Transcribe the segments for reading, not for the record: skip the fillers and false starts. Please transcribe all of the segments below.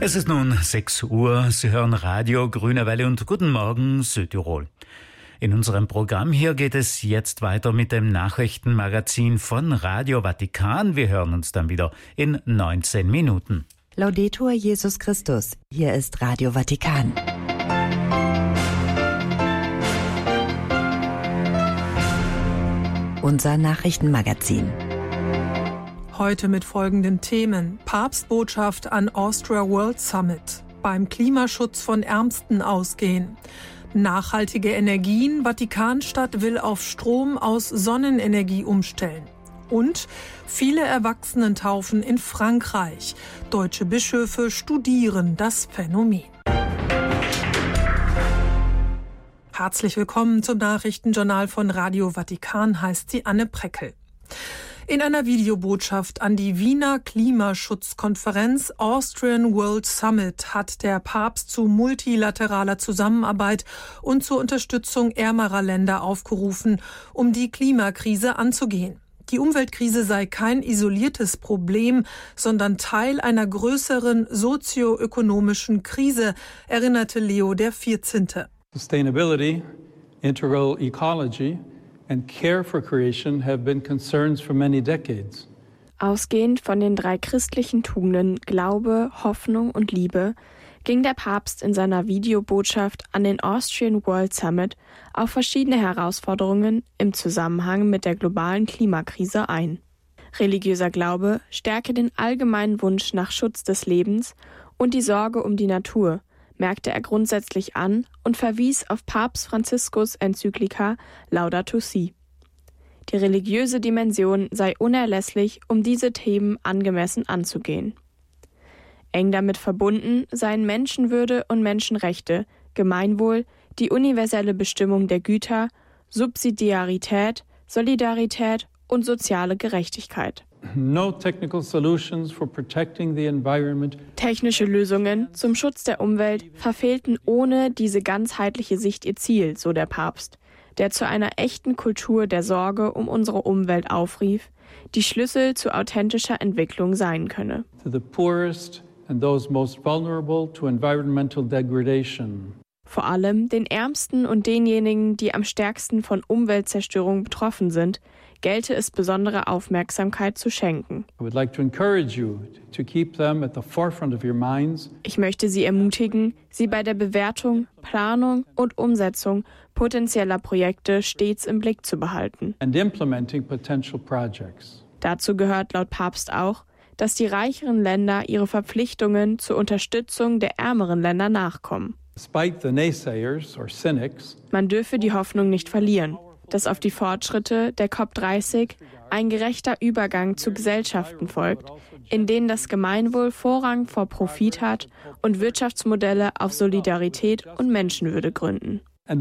Es ist nun 6 Uhr. Sie hören Radio Grüne Welle und Guten Morgen Südtirol. In unserem Programm hier geht es jetzt weiter mit dem Nachrichtenmagazin von Radio Vatikan. Wir hören uns dann wieder in 19 Minuten. Laudetur Jesus Christus. Hier ist Radio Vatikan. Unser Nachrichtenmagazin. Heute mit folgenden Themen. Papstbotschaft an Austria World Summit. Beim Klimaschutz von Ärmsten ausgehen. Nachhaltige Energien. Vatikanstadt will auf Strom aus Sonnenenergie umstellen. Und viele Erwachsenentaufen in Frankreich. Deutsche Bischöfe studieren das Phänomen. Herzlich willkommen zum Nachrichtenjournal von Radio Vatikan, heißt sie Anne Preckel. In einer Videobotschaft an die Wiener Klimaschutzkonferenz Austrian World Summit hat der Papst zu multilateraler Zusammenarbeit und zur Unterstützung ärmerer Länder aufgerufen, um die Klimakrise anzugehen. Die Umweltkrise sei kein isoliertes Problem, sondern Teil einer größeren sozioökonomischen Krise, erinnerte Leo XIV. Sustainability, integral ecology and care for creation have been concerns for many decades. Ausgehend von den 3 christlichen Tugenden Glaube, Hoffnung und Liebe ging der Papst in seiner Videobotschaft an den Austrian World Summit auf verschiedene Herausforderungen im Zusammenhang mit der globalen Klimakrise ein. Religiöser Glaube stärke den allgemeinen Wunsch nach Schutz des Lebens und die Sorge um die Natur, merkte er grundsätzlich an und verwies auf Papst Franziskus Enzyklika Laudato Si. Die religiöse Dimension sei unerlässlich, um diese Themen angemessen anzugehen. Eng damit verbunden seien Menschenwürde und Menschenrechte, Gemeinwohl, die universelle Bestimmung der Güter, Subsidiarität, Solidarität und soziale Gerechtigkeit. No technical solutions for protecting the environment. Technische Lösungen zum Schutz der Umwelt verfehlten ohne diese ganzheitliche Sicht ihr Ziel, so der Papst, der zu einer echten Kultur der Sorge um unsere Umwelt aufrief, die Schlüssel zu authentischer Entwicklung sein könne. To the poorest and those most vulnerable to environmental degradation. Vor allem den Ärmsten und denjenigen, die am stärksten von Umweltzerstörung betroffen sind, gelte es besondere Aufmerksamkeit zu schenken. Ich möchte Sie ermutigen, sie bei der Bewertung, Planung und Umsetzung potenzieller Projekte stets im Blick zu behalten. Dazu gehört laut Papst auch, dass die reicheren Länder ihre Verpflichtungen zur Unterstützung der ärmeren Länder nachkommen. Man dürfe die Hoffnung nicht verlieren, dass auf die Fortschritte der COP30 ein gerechter Übergang zu Gesellschaften folgt, in denen das Gemeinwohl Vorrang vor Profit hat und Wirtschaftsmodelle auf Solidarität und Menschenwürde gründen.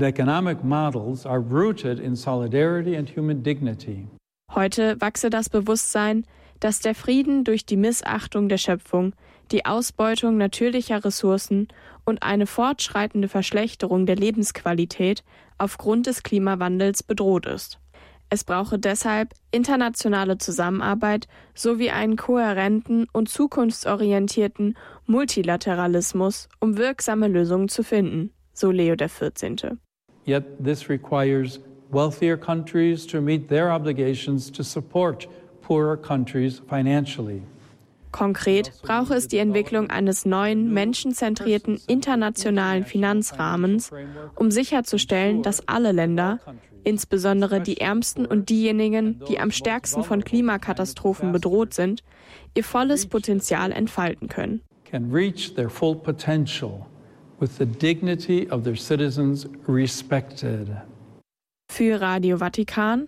Heute wachse das Bewusstsein, dass der Frieden durch die Missachtung der Schöpfung, die Ausbeutung natürlicher Ressourcen und eine fortschreitende Verschlechterung der Lebensqualität aufgrund des Klimawandels bedroht ist. Es brauche deshalb internationale Zusammenarbeit sowie einen kohärenten und zukunftsorientierten Multilateralismus, um wirksame Lösungen zu finden, so Leo XIV. Yet this requires wealthier countries to meet their obligations to support poorer countries financially. Konkret brauche es die Entwicklung eines neuen, menschenzentrierten internationalen Finanzrahmens, um sicherzustellen, dass alle Länder, insbesondere die Ärmsten und diejenigen, die am stärksten von Klimakatastrophen bedroht sind, ihr volles Potenzial entfalten können. Can reach their full potential with the dignity of their citizens respected. Für Radio Vatikan,